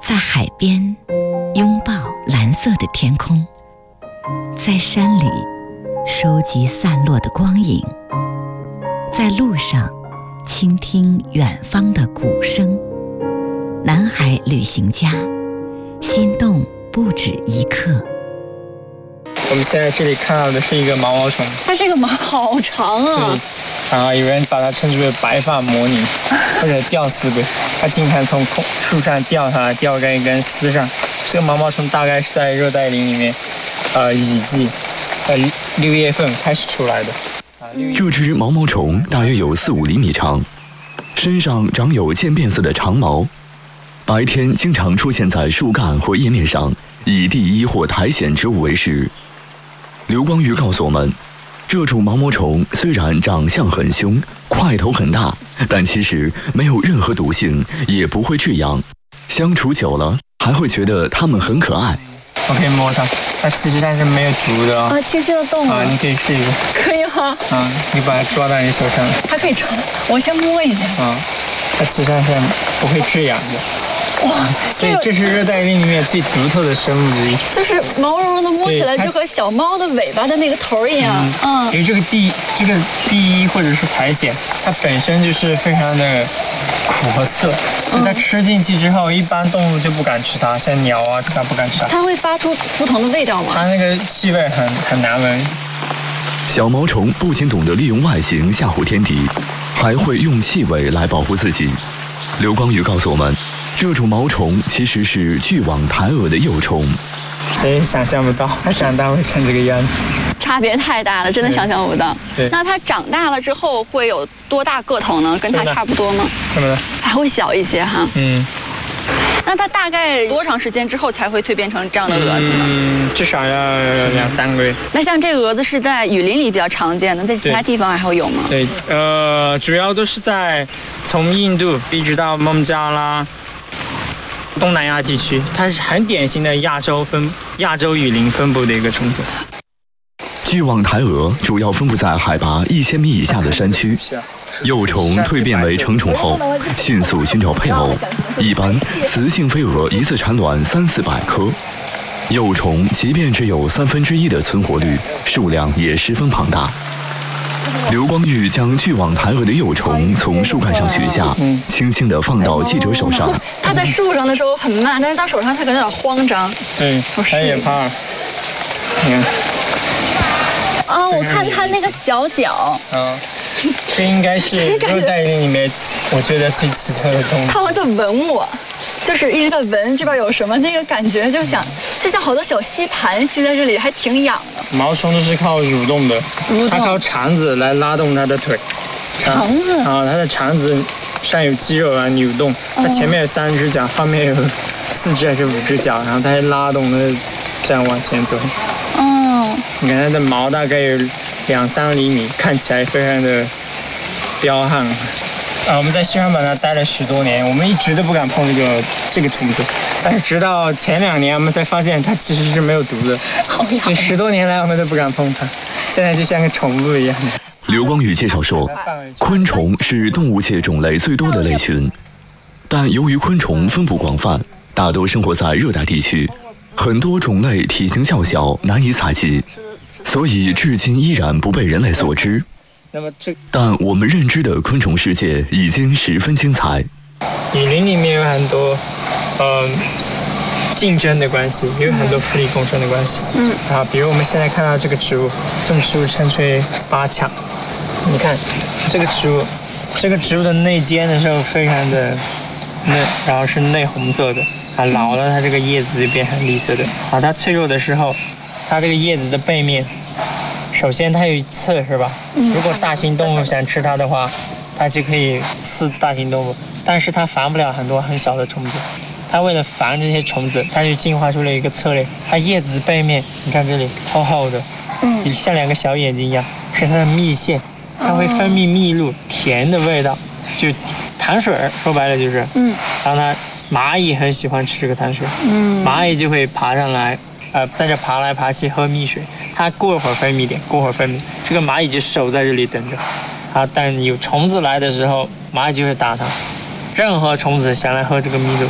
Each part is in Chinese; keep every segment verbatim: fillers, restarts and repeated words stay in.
在海边拥抱蓝色的天空，在山里收集散落的光影，在路上倾听远方的鼓声。南海旅行家，心动不止一刻。 我们现在这里看到的是一个毛毛虫， 它这个毛好长啊。 对，啊，有人把它称之为白发魔女或者吊死鬼，它经常从空树上掉下来，掉在一根丝上。这个毛毛虫大概是在热带林里面，呃，雨季，呃，六月份开始出来的。 这只毛毛虫大约有四五厘米长，身上长有渐变色的长毛，白天经常出现在树干或叶面上，以地衣或苔藓植物为食。刘光宇告诉我们，这种毛毛虫虽然长相很凶，块头很大，但其实没有任何毒性，也不会致痒。相处久了，还会觉得它们很可爱。 我可以摸它，它其实它是没有毒的哦。 啊，轻轻的动了。 啊，你可以试一个。 可以吗？ 啊，你把它抓到你手上。 它可以抓，我先摸一下。 啊，它其实上是不会致痒的。 哇， 所以这是热带林里面最独特的生物之一， 就是毛茸茸的，摸起来就和小猫的尾巴的那个头一样。 嗯，因为这个地这个地衣或者是苔藓，它本身就是非常的苦和涩，所以它吃进去之后，一般动物就不敢吃它，像鸟啊，其他不敢吃它。 它会发出不同的味道吗？ 它那个气味很很难闻。 小毛虫不仅懂得利用外形吓唬天敌，还会用气味来保护自己。刘光宇告诉我们，这种毛虫其实是巨网台蛾的幼虫。 谁也想象不到它长大会成这个样子， 差别太大了，真的想象不到。 对， 那它长大了之后会有多大个头呢？跟它差不多吗？ 怎么了？ 还会小一些哈。 嗯。 那它大概多长时间之后才会蜕变成这样的蛾子呢？ 嗯，至少要两三个月。 那像这个蛾子是在雨林里比较常见的，在其他地方还会有吗？ 对，呃，主要都是在从印度一直到孟加拉、东南亚地区，它是很典型的亚洲分亚洲雨林分布的一个虫子。 巨网台蛾主要分布在海拔一千米以下的山区。幼虫蜕变为成虫后，迅速寻找配偶。一般雌性飞蛾一次产卵三四百颗，幼虫即便只有三分之一的存活率，数量也十分庞大。刘光玉将巨网台蛾的幼虫从树干上取下，轻轻地放到记者手上。 它在树上的时候很慢，但是到手上它可能有点慌张。 对，它也怕。你看。 啊，我看它那个小脚。 嗯。这应该是热带林里面我觉得最奇特的东西。 它们在闻我，就是一直在闻这边有什么，那个感觉就像就像好多小吸盘吸在这里，还挺痒的。 毛虫都是靠蠕动的， 蠕动它靠肠子来拉动它的腿。 肠子啊，它的肠子上有肌肉来扭动，它前面有三只脚，后面有四只还是五只脚，然后它拉动的这样往前走。 哦， 你看它的毛大概有两三厘米，看起来非常的彪悍。啊，我们在西双版纳待了十多年，我们一直都不敢碰这个这个虫子，但是直到前两年，我们才发现它其实是没有毒的。所以十多年来我们都不敢碰它，现在就像个宠物一样。 刘光宇介绍说，昆虫是动物界种类最多的类群，但由于昆虫分布广泛，大多生活在热带地区，很多种类体型较小，难以采集，所以至今依然不被人类所知。但我们认知的昆虫世界已经十分精彩。 雨林里面有很多，呃，竞争的关系，也有很多互利共生的关系。嗯。啊，比如我们现在看到这个植物，这种植物称之为八强。你看，这个植物，这个植物的内尖的时候非常的嫩，然后是内红色的。啊，老了它这个叶子就变成绿色的。啊，它脆弱的时候，它这个叶子的背面。首先它有刺是吧？如果大型动物想吃它的话，它就可以刺大型动物，但是它繁不了很多很小的虫子。它为了繁这些虫子，它就进化出了一个策略，它叶子背面，你看这里厚厚的，嗯，像两个小眼睛一样，是它的蜜腺，它会分泌蜜露，甜的味道，就糖水，说白了就是，嗯，然后呢，蚂蚁很喜欢吃这个糖水，嗯，蚂蚁就会爬上来。呃，在这爬来爬去喝蜜水，它过会儿分泌点，过会儿分泌，这个蚂蚁就守在这里等着。啊，但有虫子来的时候，蚂蚁就会打它。任何虫子想来喝这个蜜露，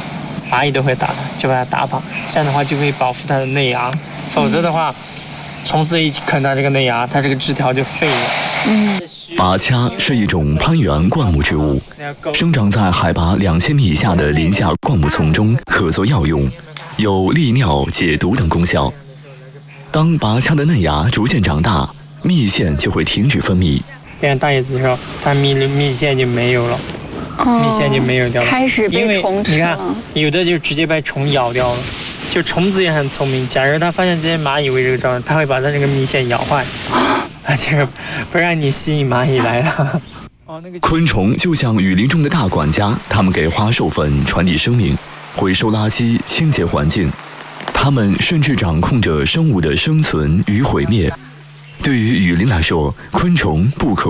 蚂蚁都会打它，就把它打跑，这样的话就可以保护它的内芽，否则的话，虫子一啃它这个内芽，它这个枝条就废了。 嗯， 拔掐是一种攀援灌木植物，生长在海拔两千米以下的林下灌木丛中，可做药用，有利尿、解毒等功效。当拔掐的嫩芽逐渐长大，蜜腺就会停止分泌。 变成大叶子的时候，它蜜蜜腺就没有了， 哦、 蜜腺就没有掉了， 开始被虫吃了。 你看，有的就直接被虫咬掉了。就虫子也很聪明，假如它发现这些蚂蚁为这个状态，它会把它那个蜜腺咬坏，啊，就是不让你吸引蚂蚁来了。 昆虫就像雨林中的大管家，它们给花授粉，传递生命，回收垃圾，清洁环境。它们甚至掌控着生物的生存与毁灭。对于雨林来说，昆虫不可